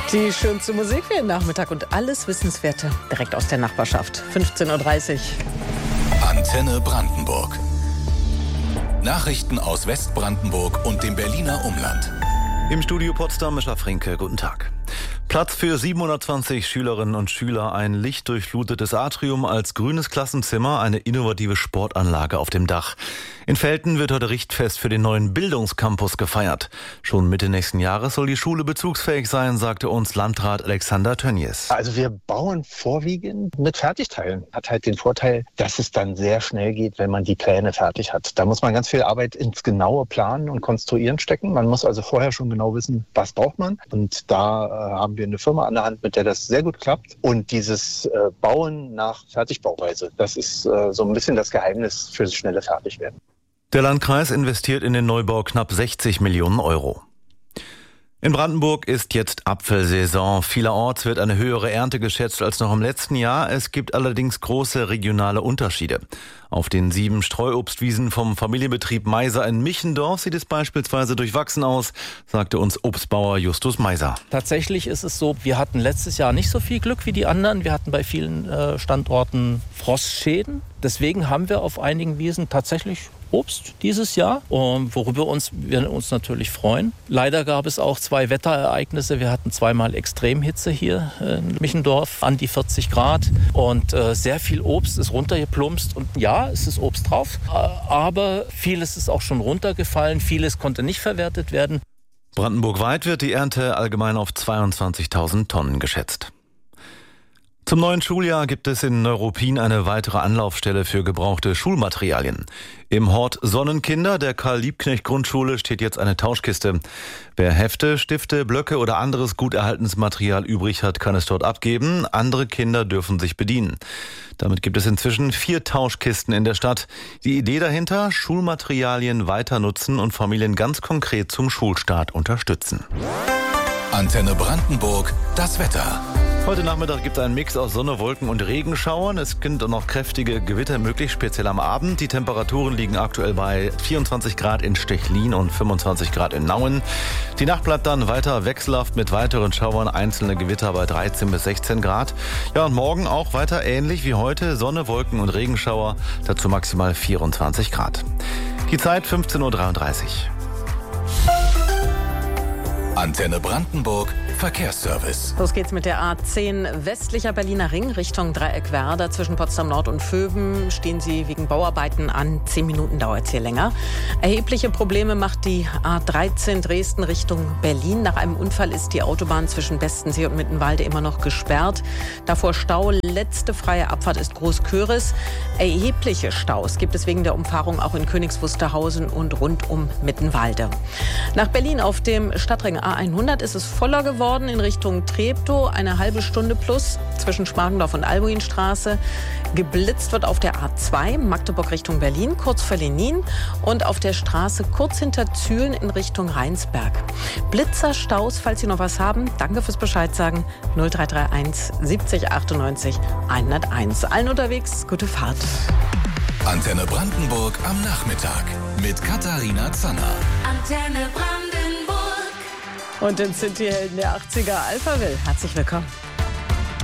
Die schönste Musik für den Nachmittag und alles Wissenswerte direkt aus der Nachbarschaft. 15.30 Uhr. Antenne Brandenburg. Nachrichten aus Westbrandenburg und dem Berliner Umland. Im Studio Potsdam Mischa Frinke, guten Tag. Platz für 720 Schülerinnen und Schüler, ein lichtdurchflutetes Atrium als grünes Klassenzimmer, eine innovative Sportanlage auf dem Dach. In Velten wird heute Richtfest für den neuen Bildungscampus gefeiert. Schon Mitte nächsten Jahres soll die Schule bezugsfähig sein, sagte uns Landrat Alexander Tönnies. Also wir bauen vorwiegend mit Fertigteilen. Hat halt den Vorteil, dass es dann sehr schnell geht, wenn man die Pläne fertig hat. Da muss man ganz viel Arbeit ins genaue Planen und Konstruieren stecken. Man muss also vorher schon genau wissen, was braucht man. Und da haben wir eine Firma an der Hand, mit der das sehr gut klappt. Und dieses Bauen nach Fertigbauweise, das ist so ein bisschen das Geheimnis für das schnelle Fertigwerden. Der Landkreis investiert in den Neubau knapp 60 Millionen Euro. In Brandenburg ist jetzt Apfelsaison. Vielerorts wird eine höhere Ernte geschätzt als noch im letzten Jahr. Es gibt allerdings große regionale Unterschiede. Auf den 7 Streuobstwiesen vom Familienbetrieb Meiser in Michendorf sieht es beispielsweise durchwachsen aus, sagte uns Obstbauer Justus Meiser. Tatsächlich ist es so, wir hatten letztes Jahr nicht so viel Glück wie die anderen. Wir hatten bei vielen Standorten Frostschäden. Deswegen haben wir auf einigen Wiesen tatsächlich Obst dieses Jahr, worüber wir uns natürlich freuen. Leider gab es auch 2 Wetterereignisse. Wir hatten zweimal Extremhitze hier in Michendorf, an die 40 Grad. Und sehr viel Obst ist runtergeplumpst. Und ja, es ist Obst drauf, aber vieles ist auch schon runtergefallen. Vieles konnte nicht verwertet werden. Brandenburgweit wird die Ernte allgemein auf 22.000 Tonnen geschätzt. Zum neuen Schuljahr gibt es in Neuruppin eine weitere Anlaufstelle für gebrauchte Schulmaterialien. Im Hort Sonnenkinder der Karl-Liebknecht-Grundschule steht jetzt eine Tauschkiste. Wer Hefte, Stifte, Blöcke oder anderes gut erhaltenes Material übrig hat, kann es dort abgeben. Andere Kinder dürfen sich bedienen. Damit gibt es inzwischen 4 Tauschkisten in der Stadt. Die Idee dahinter: Schulmaterialien weiter nutzen und Familien ganz konkret zum Schulstart unterstützen. Antenne Brandenburg, das Wetter. Heute Nachmittag gibt es einen Mix aus Sonne, Wolken und Regenschauern. Es sind noch kräftige Gewitter möglich, speziell am Abend. Die Temperaturen liegen aktuell bei 24 Grad in Stechlin und 25 Grad in Nauen. Die Nacht bleibt dann weiter wechselhaft mit weiteren Schauern, einzelne Gewitter bei 13 bis 16 Grad. Ja, und morgen auch weiter ähnlich wie heute. Sonne, Wolken und Regenschauer, dazu maximal 24 Grad. Die Zeit 15.33 Uhr. Antenne Brandenburg, Verkehrsservice. Los geht's mit der A10 westlicher Berliner Ring Richtung Dreieck Werder. Zwischen Potsdam Nord und Vöben stehen sie wegen Bauarbeiten an. 10 Minuten dauert es hier länger. Erhebliche Probleme macht die A13 Dresden Richtung Berlin. Nach einem Unfall ist die Autobahn zwischen Bestensee und Mittenwalde immer noch gesperrt. Davor Stau. Letzte freie Abfahrt ist Großköris. Erhebliche Staus gibt es wegen der Umfahrung auch in Königs Wusterhausen und rund um Mittenwalde. Nach Berlin auf dem Stadtring A100 ist es voller geworden in Richtung Treptow, eine halbe Stunde plus zwischen Schmargendorf und Albuinstraße. Geblitzt wird auf der A2 Magdeburg Richtung Berlin, kurz vor Lenin, und auf der Straße kurz hinter Zühlen in Richtung Rheinsberg. Blitzerstaus, falls Sie noch was haben, danke fürs Bescheid sagen. 0331 70 98 101. Allen unterwegs, gute Fahrt. Antenne Brandenburg am Nachmittag mit Katharina Zanner. Antenne Brandenburg. Und den Sinti-Helden der 80er, Alphaville. Herzlich willkommen.